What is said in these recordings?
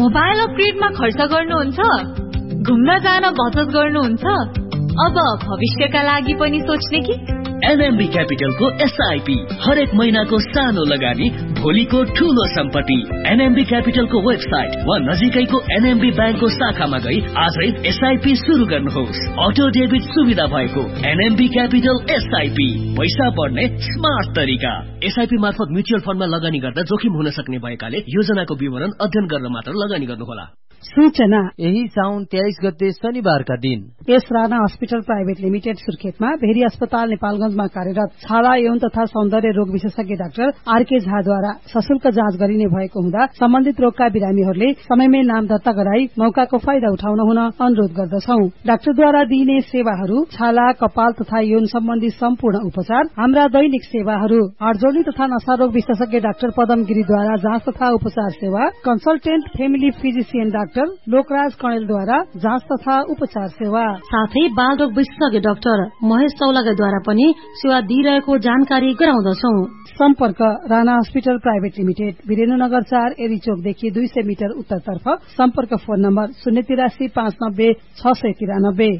Mobile अपग्रेडमा खर्च गर्नुहुन्छ? घुम्न जान बचत गर्नुहुन्छ? अब भविष्यका लागि पनि सोच्ने कि? एनएमबी क्यापिटलको एसआईपी हरेक महिनाको सानो लगानी भोलिको ठूलो सम्पत्ति। एनएमबी क्यापिटलको वेबसाइट वा नजिकैको एनएमबी ब्याङ्कको शाखामा गई आजै एसआईपी सुरु गर्नुहोस्। अटो डेबिट सुविधा भएको एनएमबी क्यापिटल एसआईपी, पैसा बढ्ने स्मार्ट तरिका। एसआईपी मार्फत म्युचुअल फन्डमा लगानी गर्दा जोखिम हुन सक्ने भएकाले योजनाको विवरण अध्ययन गर्न मात्र लगानी गर्नुहोला। सूचना यही साउन 23 गते शनिबारका दिन S Rana hospital private limited सुर्खेतमा very अस्पताल नेपालगंजमा कार्यरत छाला यौन तथा सौन्दर्य रोग विशेषज्ञ डाक्टर आरके झाद्वारा सशुल्क जाँच गरिने भएको हुँदा सम्बन्धित रोगका बिरामीहरूले समयमै नाम दर्ता गराई मौकाको फाइदा उठाउन हुन अनुरोध गर्दछौ। डाक्टरद्वारा दिइने सेवाहरू छाला, कपाल तथा यौन सम्बन्धी सम्पूर्ण उपचार। हाम्रा दैनिक सेवाहरू हडजोडी तथा नशारोग विशेषज्ञ डाक्टर पदम गिरीद्वारा जाँच तथा उपचार सेवा, consultant family physician doctor Lokraj कणेलद्वारा जाँच तथा उपचार सेवा, साथै बालरोग विशेषज्ञ डाक्टर महेश चौलागाईद्वारा पनि सेवा दिइरहेको जानकारी गराउँदछौ। सम्पर्क Rana hospital private limited, Birendranagar 4 एरीचोकदेखि 200 metre उत्तरतर्फ। सम्पर्क फोन नम्बर 083 590 693।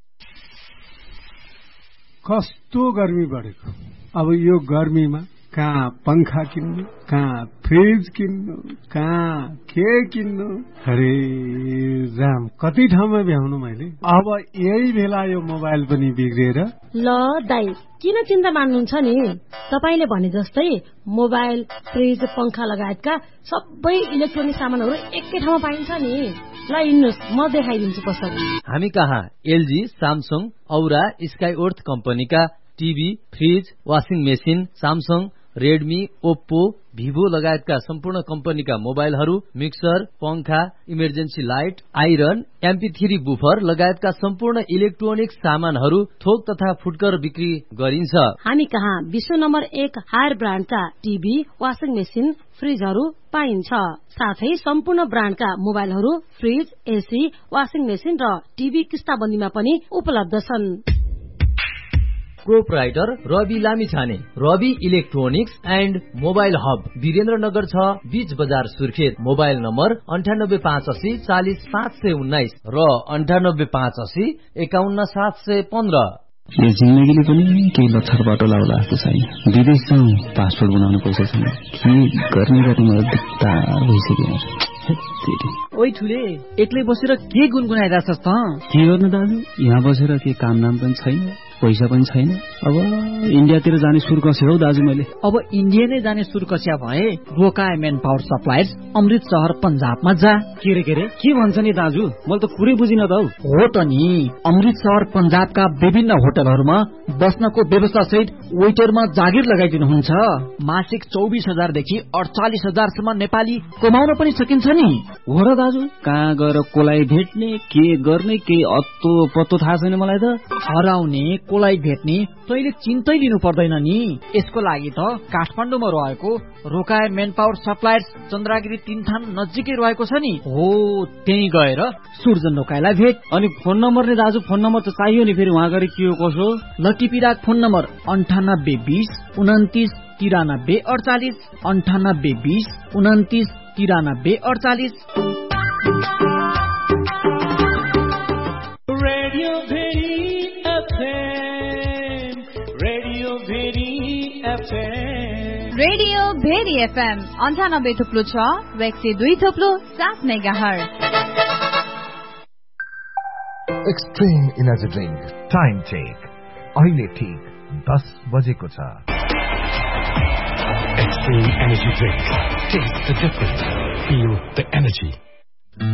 कस्तो गर्मी बढेको। अब यो गर्मीमा कहाँ पंखा किन्नु, कहाँ फ्रिज किन्नु, कहाँ के किन्नु। अरे राम, कति ठाउँमा भ्याउनु मैले। अब यही बेला यो मोबाइल पनि बिग्रेर। ल दाइ, किन चिन्ता मान्नुहुन्छ नि? तपाईले भने जस्तै मोबाइल, फ्रिज, पंखा लगायतका सबै इलेक्ट्रोनिक सामानहरू एकै ठाउँमा पाइन्छ नि। ल हिँड्नुहोस्, म देखाइदिन्छु कसरी। हामी कहाँ एलजी, स्यामसङ, औरा, स्काइओर्थ कम्पनीका TV, fridge, washing machine, Samsung, Redmi, Oppo, Vivo लगायतका सम्पूर्ण कम्पनीका मोबाइलहरू, मिक्सर, पंखा, emergency light, iron, MP3 buffer लगायतका सम्पूर्ण इलेक्ट्रोनिक सामानहरू थोक तथा फुटकर बिक्री गरिन्छ। हामी कहाँ विश्व number 1 higher ब्रान्डका TV, washing machine, फ्रिजहरू पाइन्छ। साथै सम्पूर्ण ब्रान्डका मोबाइलहरू, फ्रिज, एसी, वाशिङ मेसिन र टिभी किस्ताबन्दीमा पनि उपलब्ध छन्। Proprietor Rabi Lamichhane, Rabi electronics and mobile hub, Birendranagar 6 बीच बजार सुर्खेत। मोबाइल नम्बर 9858 40 519 र 9858 51 715। यो जिन्दगीले पनि केही लथर बाटो लाउला जस्तो छैन। विदेश जाउँ, पासपोर्ट बनाउनु पैसा छैन। के गर्ने गरी मलाई दिक्कत भइसक्यो। ओइ ठुले, एक्लै बसेर के गुनगुनाइरहेछस् त? के गर्नु दाजु, यहाँ बसेर के काम नाम पनि छैन, पैसा पनि छैन। अब इन्डियातिर जाने सुर कसे हौ दाजु मैले। अब इन्डिया नै जाने सुर कस्या भए रोकाए मेन पावर सप्लायर्स, अमृत शहर पन्जाबमा जा। के रे के भन्छ नि दाजु, मैले त कुरै बुझिन त हौ। हो त नि, अमृत शहर पन्जाबका विभिन्न होटलहरूमा बस्नको व्यवस्था सहित वेटरमा जागिर लगाइदिनुहुन्छ। मासिक 24,000 देखि 48,000 सम्म नेपाली कमाउन पनि सकिन्छ नि। हो र दाजु, कहाँ गएर कोलाई भेट्ने, के गर्ने, के अत्तो पत्तो थाहा छैन मलाई त। हराउने, कोलाई भेट्ने तैले चिन्तै लिनु पर्दैन नि। यसको लागि त काठमाडौँमा रहेको रोकाए मेन पावर सप्लायर्स चन्द्रागिरी 3 थान नजिकै रहेको छ नि। हो, त्यही गएर सुर्जन रोकाएलाई भेट। अनि फोन नम्बर नि दाजु, फोन नम्बर त चाहियो नि, फेरि वहाँ गएर के हो कसो। लटिपिराक phone number 98 20 29 93 48, 98 20 29 93 48। Radio very FM 98.6 वेक्सी 2.7 megahertz. Extreme energy drink time check अहिले ठीक 10 बजेको छ। Extreme energy drink, test the difference, feel the energy.